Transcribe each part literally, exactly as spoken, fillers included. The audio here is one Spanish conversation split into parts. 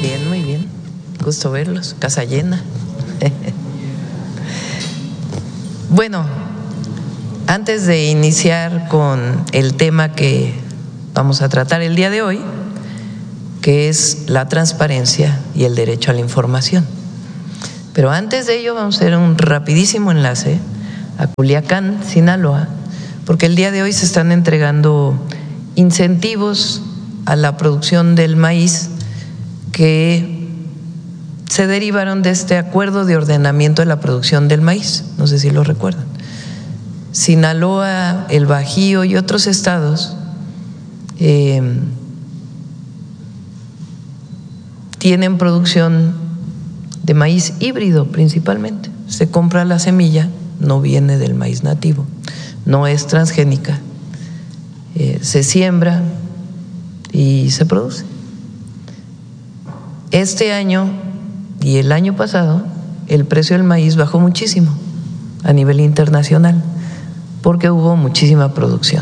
Bien, muy bien. Gusto verlos. Casa llena. Bueno, antes de iniciar con el tema que vamos a tratar el día de hoy, que es la transparencia y el derecho a la información. Pero antes de ello vamos a hacer un rapidísimo enlace a Culiacán, Sinaloa, porque el día de hoy se están entregando incentivos a la producción del maíz que se derivaron de este acuerdo de ordenamiento de la producción del maíz, no sé si lo recuerdan. Sinaloa, el Bajío y otros estados eh, tienen producción de maíz híbrido principalmente. Se compra la semilla, no viene del maíz nativo, no es transgénica, eh, se siembra y se produce. Este año y el año pasado el precio del maíz bajó muchísimo a nivel internacional porque hubo muchísima producción.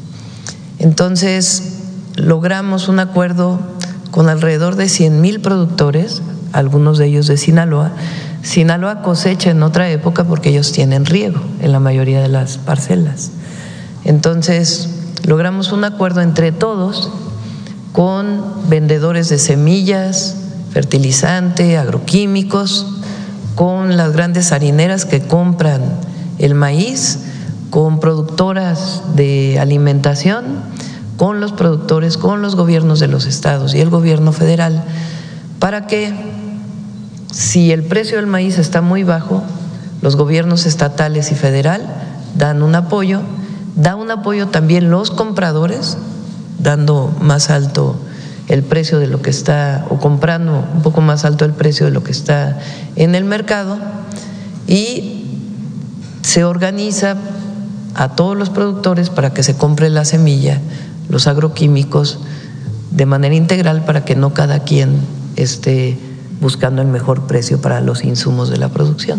Entonces logramos un acuerdo con alrededor de cien mil productores, algunos de ellos de Sinaloa. Sinaloa cosecha en otra época porque ellos tienen riego en la mayoría de las parcelas. Entonces logramos un acuerdo entre todos con vendedores de semillas, fertilizante, agroquímicos, con las grandes harineras que compran el maíz, con productoras de alimentación, con los productores, con los gobiernos de los estados y el gobierno federal, para que si el precio del maíz está muy bajo, los gobiernos estatales y federal dan un apoyo, da un apoyo también los compradores, dando más alto el precio de lo que está, o comprando un poco más alto el precio de lo que está en el mercado, y se organiza a todos los productores para que se compre la semilla, los agroquímicos, de manera integral para que no cada quien esté buscando el mejor precio para los insumos de la producción.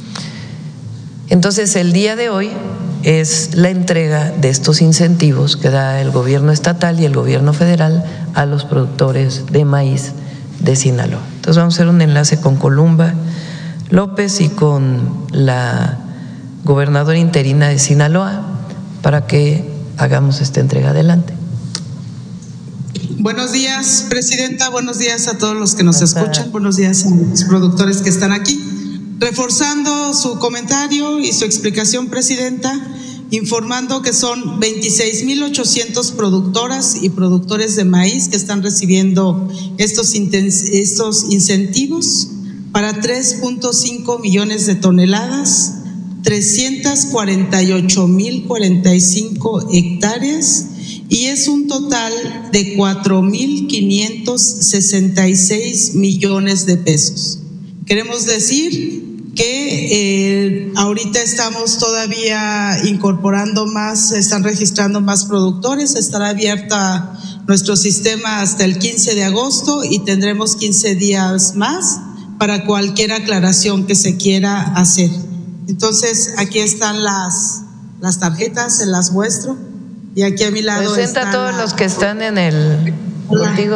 Entonces, el día de hoy es la entrega de estos incentivos que da el gobierno estatal y el gobierno federal a los productores de maíz de Sinaloa. Entonces vamos a hacer un enlace con Columba López y con la gobernadora interina de Sinaloa para que hagamos esta entrega. Adelante. Buenos días, presidenta. Buenos días a todos los que nos escuchan. Buenos días a los productores que están aquí. Reforzando su comentario y su explicación, presidenta, informando que son veintiséis mil ochocientos productoras y productores de maíz que están recibiendo estos, estos incentivos para tres punto cinco millones de toneladas, trescientas cuarenta y ocho mil cuarenta y cinco hectáreas, y es un total de cuatro mil quinientos sesenta y seis millones de pesos. Queremos decir que eh, ahorita estamos todavía incorporando más, están registrando más productores, estará abierta nuestro sistema hasta el quince de agosto y tendremos quince días más para cualquier aclaración que se quiera hacer. Entonces, aquí están las, las tarjetas, se las muestro, y aquí a mi lado presenta están a todos la, los que están en el contigo.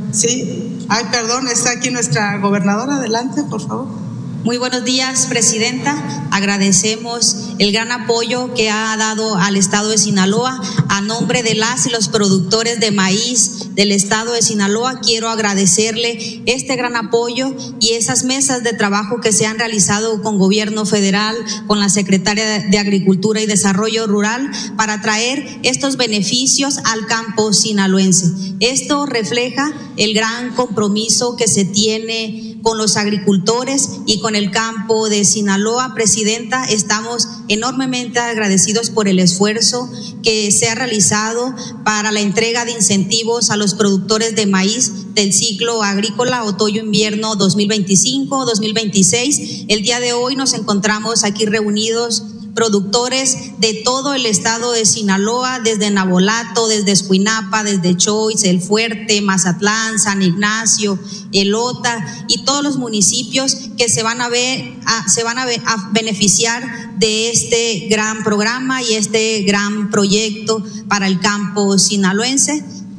Sí, ay, perdón, está aquí nuestra gobernadora, adelante, por favor. Muy buenos días, presidenta. Agradecemos el gran apoyo que ha dado al estado de Sinaloa. A nombre de las y los productores de maíz del estado de Sinaloa, quiero agradecerle este gran apoyo y esas mesas de trabajo que se han realizado con gobierno federal, con la Secretaria de Agricultura y Desarrollo Rural, para traer estos beneficios al campo sinaloense. Esto refleja el gran compromiso que se tiene con los agricultores y con el campo de Sinaloa. Presidenta, estamos enormemente agradecidos por el esfuerzo que se ha realizado para la entrega de incentivos a los productores de maíz del ciclo agrícola otoño-invierno dos mil veinticinco dos mil veintiséis. El día de hoy nos encontramos aquí reunidos productores de todo el estado de Sinaloa, desde Navolato, desde Escuinapa, desde Choix, El Fuerte, Mazatlán, San Ignacio, Elota y todos los municipios que se van a ver, a, se van a, ver, a beneficiar de este gran programa y este gran proyecto para el campo sinaloense.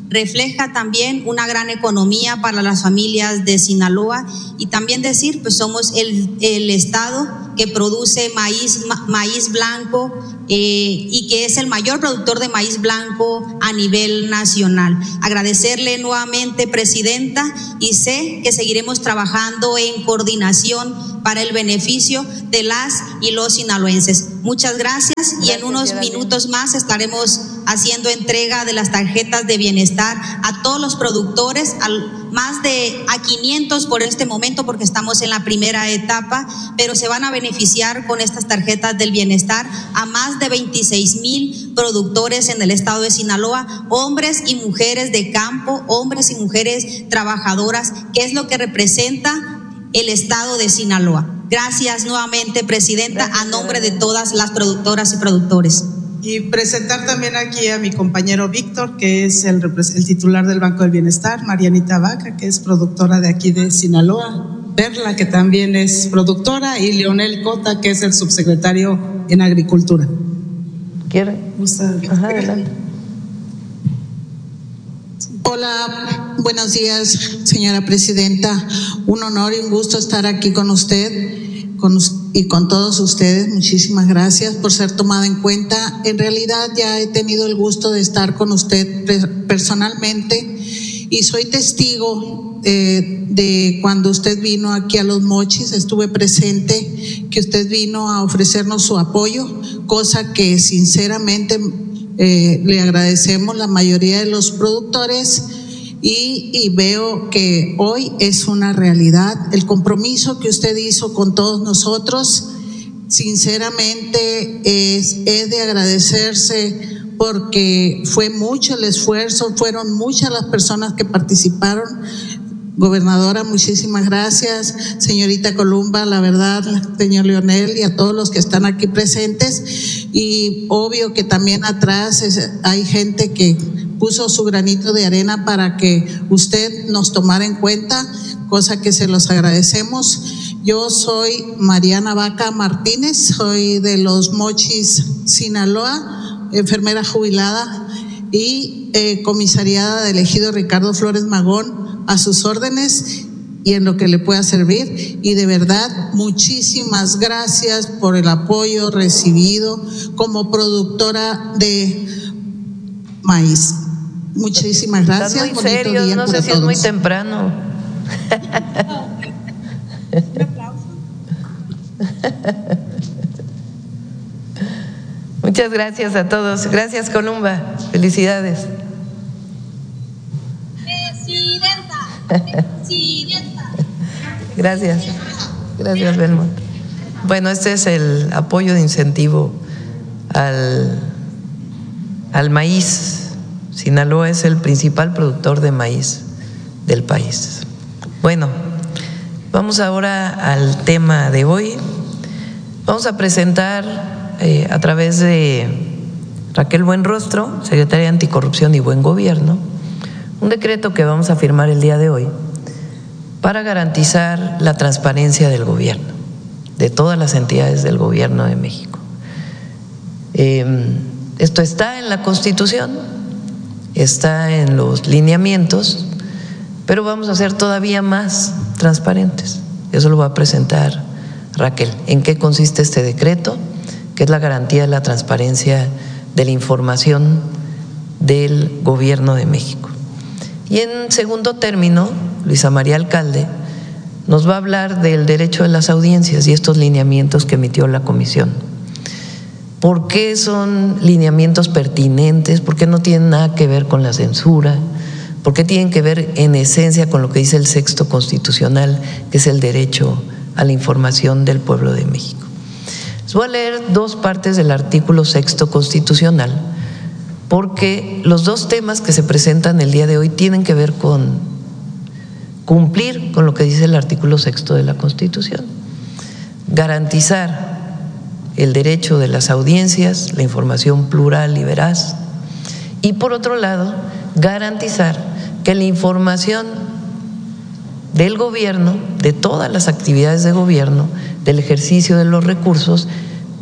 refleja también una gran economía para las familias de Sinaloa, y también decir, pues somos el, el estado que produce maíz, ma, maíz blanco eh, y que es el mayor productor de maíz blanco a nivel nacional. Agradecerle nuevamente, Presidenta, y sé que seguiremos trabajando en coordinación para el beneficio de las y los sinaloenses. Muchas gracias, gracias y en unos minutos más estaremos haciendo entrega de las tarjetas de bienestar a todos los productores, al, más de a quinientos por este momento porque estamos en la primera etapa, pero se van a beneficiar con estas tarjetas del bienestar a más de veintiséis mil productores en el estado de Sinaloa, hombres y mujeres de campo, hombres y mujeres trabajadoras, que es lo que representa el estado de Sinaloa. Gracias nuevamente, Presidenta, gracias, a nombre de todas las productoras y productores. Y presentar también aquí a mi compañero Víctor, que es el, el titular del Banco del Bienestar, Marianita Vaca, que es productora de aquí de Sinaloa, Perla, que también es productora, y Leonel Cota, que es el subsecretario en Agricultura. ¿Quiere? Ajá, adelante. Hola, buenos días, señora Presidenta. Un honor y un gusto estar aquí con usted con, y con todos ustedes. Muchísimas gracias por ser tomada en cuenta. En realidad ya he tenido el gusto de estar con usted personalmente y soy testigo eh, de cuando usted vino aquí a Los Mochis. Estuve presente, que usted vino a ofrecernos su apoyo, cosa que sinceramente Eh, le agradecemos la mayoría de los productores y, y veo que hoy es una realidad. El compromiso que usted hizo con todos nosotros, sinceramente es, es de agradecerse porque fue mucho el esfuerzo, fueron muchas las personas que participaron. Gobernadora, muchísimas gracias. Señorita Columba, la verdad, señor Leonel y a todos los que están aquí presentes. Y obvio que también atrás es, hay gente que puso su granito de arena para que usted nos tomara en cuenta, cosa que se los agradecemos. Yo soy Mariana Vaca Martínez, soy de Los Mochis, Sinaloa, enfermera jubilada y eh, comisariada del ejido Ricardo Flores Magón, a sus órdenes y en lo que le pueda servir. Y de verdad, muchísimas gracias por el apoyo recibido como productora de maíz. Muchísimas gracias. Están muy serios, no sé si es muy temprano. Un aplauso. Muchas gracias a todos. Gracias, Columba. Felicidades. Gracias, gracias, Belmont. Bueno, este es el apoyo de incentivo al, al maíz. Sinaloa es el principal productor de maíz del país. Bueno, vamos ahora al tema de hoy. Vamos a presentar eh, a través de Raquel Buenrostro, secretaria de Anticorrupción y Buen Gobierno, un decreto que vamos a firmar el día de hoy para garantizar la transparencia del gobierno, de todas las entidades del gobierno de México. Eh, esto está en la Constitución, está en los lineamientos, pero vamos a ser todavía más transparentes. Eso lo va a presentar Raquel. ¿En qué consiste este decreto? Que es la garantía de la transparencia de la información del gobierno de México. Y en segundo término, Luisa María Alcalde nos va a hablar del derecho de las audiencias y estos lineamientos que emitió la Comisión. ¿Por qué son lineamientos pertinentes? ¿Por qué no tienen nada que ver con la censura? ¿Por qué tienen que ver en esencia con lo que dice el sexto constitucional, que es el derecho a la información del pueblo de México? Les voy a leer dos partes del artículo sexto constitucional, porque los dos temas que se presentan el día de hoy tienen que ver con cumplir con lo que dice el artículo sexto de la Constitución, garantizar el derecho de las audiencias, la información plural y veraz, y por otro lado, garantizar que la información del gobierno, de todas las actividades de gobierno, del ejercicio de los recursos,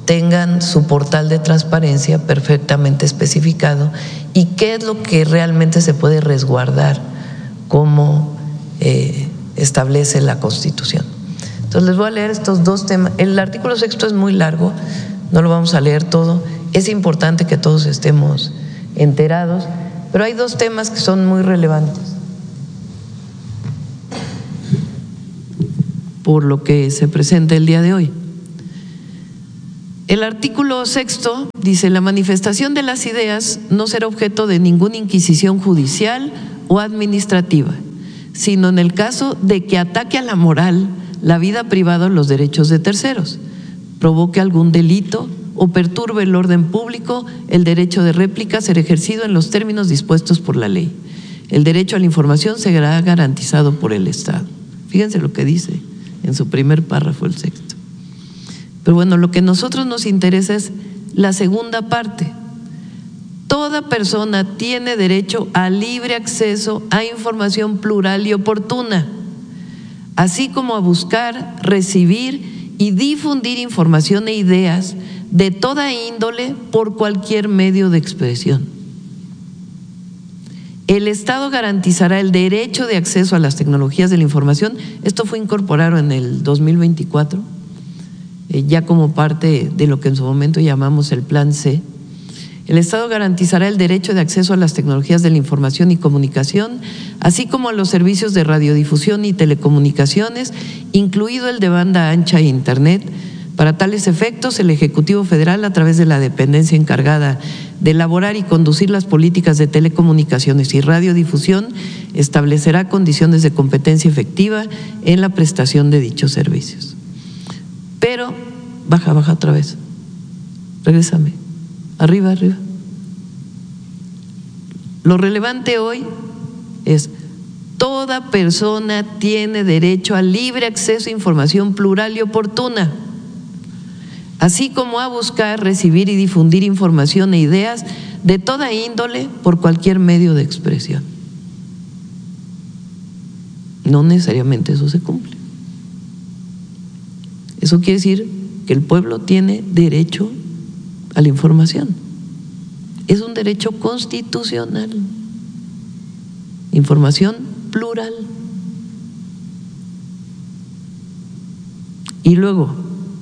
tengan su portal de transparencia perfectamente especificado y qué es lo que realmente se puede resguardar como eh, establece la Constitución. Entonces les voy a leer estos dos temas. El artículo sexto es muy largo, no lo vamos a leer todo. Es importante que todos estemos enterados, pero hay dos temas que son muy relevantes por lo que se presenta el día de hoy. El artículo sexto dice: la manifestación de las ideas no será objeto de ninguna inquisición judicial o administrativa, sino en el caso de que ataque a la moral, la vida privada o los derechos de terceros, provoque algún delito o perturbe el orden público, el derecho de réplica será ejercido en los términos dispuestos por la ley. El derecho a la información será garantizado por el Estado. Fíjense lo que dice en su primer párrafo el sexto. Pero bueno, lo que a nosotros nos interesa es la segunda parte. Toda persona tiene derecho a libre acceso a información plural y oportuna, así como a buscar, recibir y difundir información e ideas de toda índole por cualquier medio de expresión. El Estado garantizará el derecho de acceso a las tecnologías de la información. Esto fue incorporado en el dos mil veinticuatro, eh, ya como parte de lo que en su momento llamamos el Plan C. El Estado garantizará el derecho de acceso a las tecnologías de la información y comunicación, así como a los servicios de radiodifusión y telecomunicaciones, incluido el de banda ancha e Internet. Para tales efectos, el Ejecutivo Federal, a través de la dependencia encargada de elaborar y conducir las políticas de telecomunicaciones y radiodifusión, establecerá condiciones de competencia efectiva en la prestación de dichos servicios. Pero, baja, baja otra vez, regrésame, arriba, arriba. Lo relevante hoy es: toda persona tiene derecho al libre acceso a información plural y oportuna, así como a buscar, recibir y difundir información e ideas de toda índole por cualquier medio de expresión. No necesariamente eso se cumple. Eso quiere decir que el pueblo tiene derecho a la información. Es un derecho constitucional. Información plural. Y luego,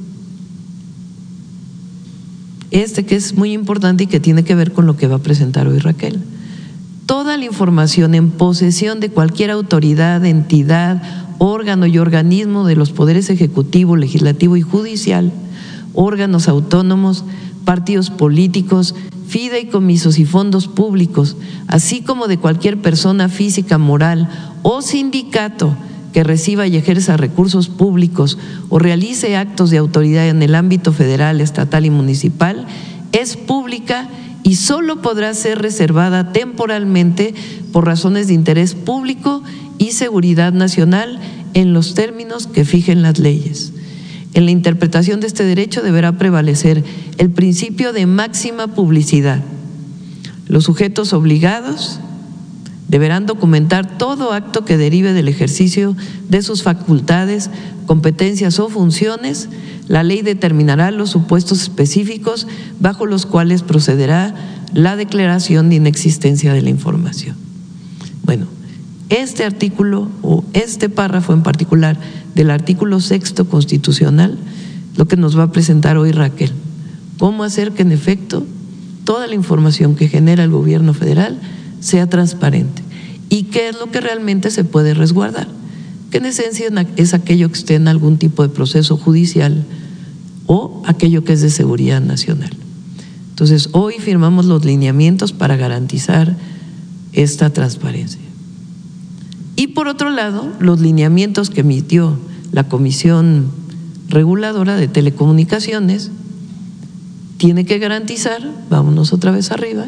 este que es muy importante y que tiene que ver con lo que va a presentar hoy Raquel. Toda la información en posesión de cualquier autoridad, entidad, órgano y organismo de los poderes ejecutivo, legislativo y judicial, órganos autónomos, partidos políticos, fideicomisos y fondos públicos, así como de cualquier persona física, moral o sindicato que reciba y ejerza recursos públicos o realice actos de autoridad en el ámbito federal, estatal y municipal, es pública y solo podrá ser reservada temporalmente por razones de interés público y seguridad nacional en los términos que fijen las leyes. En la interpretación de este derecho deberá prevalecer el principio de máxima publicidad. Los sujetos obligados deberán documentar todo acto que derive del ejercicio de sus facultades, competencias o funciones. La ley determinará los supuestos específicos bajo los cuales procederá la declaración de inexistencia de la información. Bueno, este artículo o este párrafo en particular del artículo sexto constitucional, lo que nos va a presentar hoy Raquel, cómo hacer que en efecto toda la información que genera el gobierno federal sea transparente y qué es lo que realmente se puede resguardar, que en esencia es aquello que esté en algún tipo de proceso judicial o aquello que es de seguridad nacional. Entonces, hoy firmamos los lineamientos para garantizar esta transparencia. Y por otro lado, los lineamientos que emitió la Comisión Reguladora de Telecomunicaciones tiene que garantizar, vámonos otra vez arriba,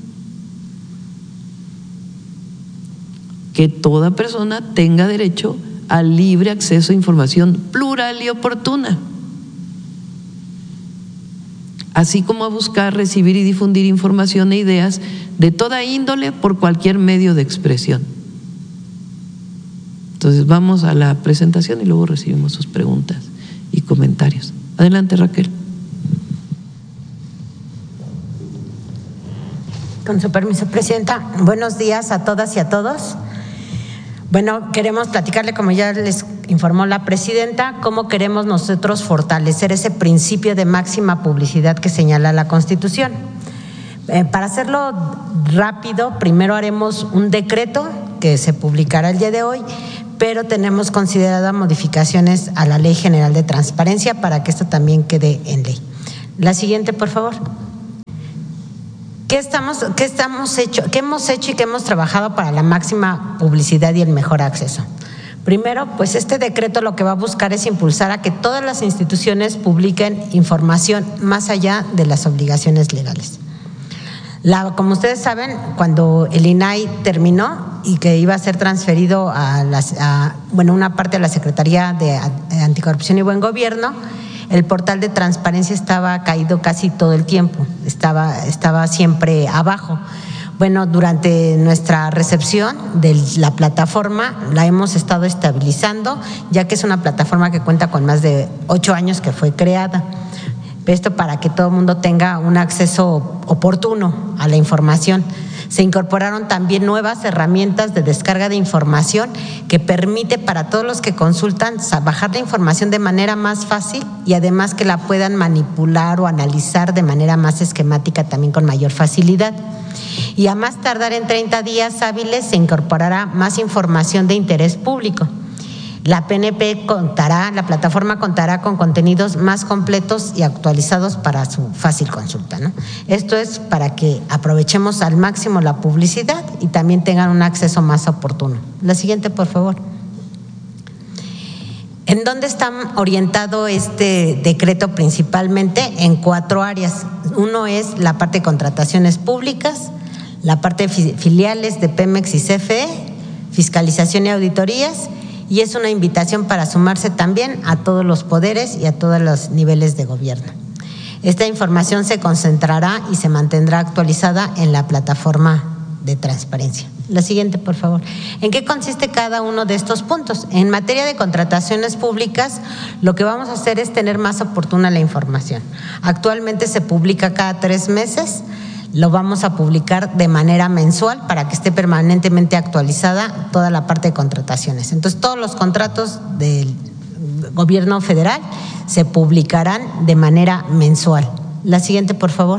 que toda persona tenga derecho al libre acceso a información plural y oportuna, así como a buscar, recibir y difundir información e ideas de toda índole por cualquier medio de expresión. Entonces vamos a la presentación y luego recibimos sus preguntas y comentarios. Adelante, Raquel. Con su permiso, Presidenta. Buenos días a todas y a todos. Bueno, queremos platicarle, como ya les informó la Presidenta, cómo queremos nosotros fortalecer ese principio de máxima publicidad que señala la Constitución. Eh, para hacerlo rápido, primero haremos un decreto que se publicará el día de hoy, pero tenemos consideradas modificaciones a la Ley General de Transparencia para que esto también quede en ley. La siguiente, por favor. ¿Qué estamos, qué estamos hecho, qué hemos hecho y qué hemos trabajado para la máxima publicidad y el mejor acceso? Primero, pues este decreto lo que va a buscar es impulsar a que todas las instituciones publiquen información más allá de las obligaciones legales. La, como ustedes saben, cuando el I N A I terminó y que iba a ser transferido a, las, a bueno, una parte de la Secretaría de Anticorrupción y Buen Gobierno, el portal de transparencia estaba caído casi todo el tiempo, estaba, estaba siempre abajo. Bueno, durante nuestra recepción de la plataforma la hemos estado estabilizando, ya que es una plataforma que cuenta con más de ocho años que fue creada. Esto para que todo el mundo tenga un acceso oportuno a la información. Se incorporaron también nuevas herramientas de descarga de información que permite para todos los que consultan bajar la información de manera más fácil y además que la puedan manipular o analizar de manera más esquemática también con mayor facilidad. Y a más tardar en treinta días hábiles se incorporará más información de interés público. La P N P contará, la plataforma contará con contenidos más completos y actualizados para su fácil consulta, ¿no? Esto es para que aprovechemos al máximo la publicidad y también tengan un acceso más oportuno. La siguiente, por favor. ¿En dónde está orientado este decreto principalmente? En cuatro áreas. Uno es la parte de contrataciones públicas, la parte de filiales de Pemex y C F E, fiscalización y auditorías, y es una invitación para sumarse también a todos los poderes y a todos los niveles de gobierno. Esta información se concentrará y se mantendrá actualizada en la plataforma de transparencia. La siguiente, por favor. ¿En qué consiste cada uno de estos puntos? En materia de contrataciones públicas, lo que vamos a hacer es tener más oportuna la información. Actualmente se publica cada tres meses. Lo vamos a publicar de manera mensual para que esté permanentemente actualizada toda la parte de contrataciones. Entonces, todos los contratos del gobierno federal se publicarán de manera mensual. La siguiente, por favor.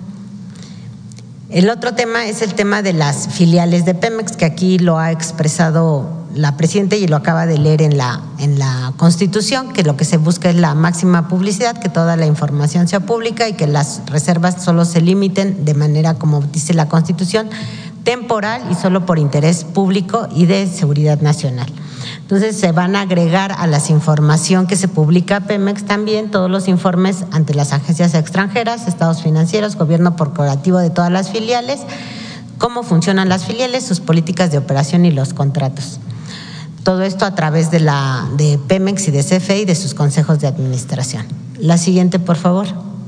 El otro tema es el tema de las filiales de Pemex, que aquí lo ha expresado la Presidenta y lo acaba de leer en la, en la Constitución, que lo que se busca es la máxima publicidad, que toda la información sea pública y que las reservas solo se limiten de manera, como dice la Constitución, temporal y solo por interés público y de seguridad nacional. Entonces se van a agregar a la información que se publica Pemex también todos los informes ante las agencias extranjeras, estados financieros, gobierno corporativo de todas las filiales, cómo funcionan las filiales, sus políticas de operación y los contratos. Todo esto a través de la de Pemex y de C F E y de sus consejos de administración. La siguiente, por favor.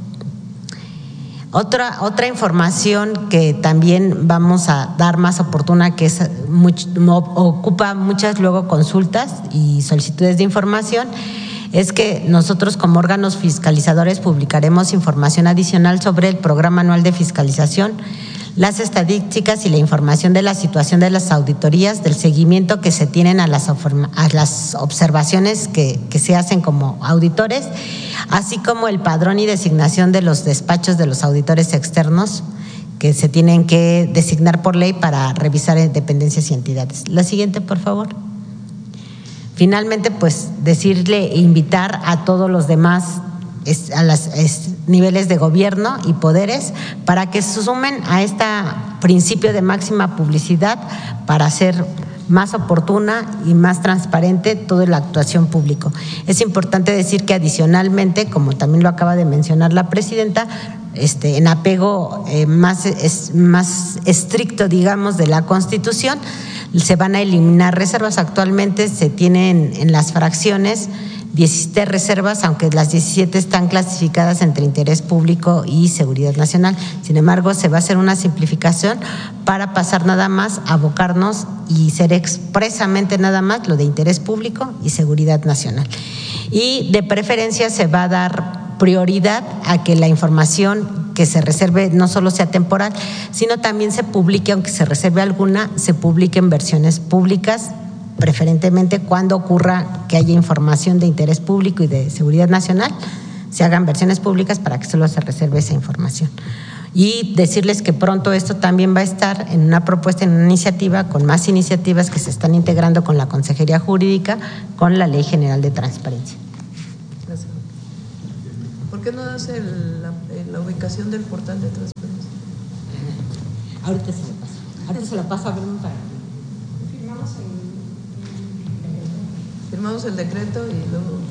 Otra, otra información que también vamos a dar más oportuna, que es mucho, ocupa muchas luego consultas y solicitudes de información, es que nosotros como órganos fiscalizadores publicaremos información adicional sobre el programa anual de fiscalización, las estadísticas y la información de la situación de las auditorías, del seguimiento que se tienen a las, a las observaciones que, que se hacen como auditores, así como el padrón y designación de los despachos de los auditores externos que se tienen que designar por ley para revisar dependencias y entidades. La siguiente, por favor. Finalmente, pues decirle e invitar a todos los demás a los niveles de gobierno y poderes para que se sumen a este principio de máxima publicidad para hacer más oportuna y más transparente toda la actuación pública. Es importante decir que adicionalmente, como también lo acaba de mencionar la Presidenta, este, en apego eh, más, es, más estricto, digamos, de la Constitución, se van a eliminar reservas. Actualmente se tienen en las fracciones diecisiete reservas, aunque las diecisiete están clasificadas entre interés público y seguridad nacional. Sin embargo, se va a hacer una simplificación para pasar nada más a abocarnos y ser expresamente nada más lo de interés público y seguridad nacional. Y de preferencia se va a dar prioridad a que la información que se reserve no solo sea temporal, sino también se publique, aunque se reserve alguna, se publique en versiones públicas, preferentemente cuando ocurra que haya información de interés público y de seguridad nacional, se hagan versiones públicas para que solo se reserve esa información. Y decirles que pronto esto también va a estar en una propuesta, en una iniciativa, con más iniciativas que se están integrando con la Consejería Jurídica, con la Ley General de Transparencia. Gracias. ¿Por qué no das el, la, la ubicación del portal de transparencia? Ahorita se lo paso. Ahorita se lo paso a ver un para. Firmamos el, firmamos el decreto y luego